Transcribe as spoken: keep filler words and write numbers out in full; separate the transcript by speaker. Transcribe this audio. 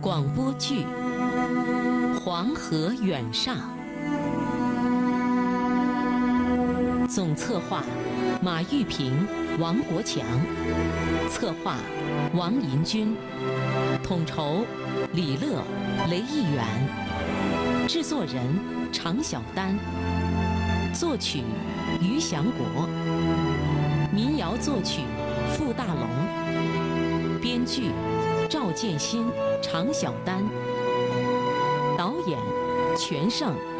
Speaker 1: 广播剧《黄河远上》，总策划马玉平、王国强，策划王银军，统筹李乐、雷义远，制作人常小丹，作曲于祥国，民谣作曲傅大龙，编剧赵建新、常小丹，导演全胜。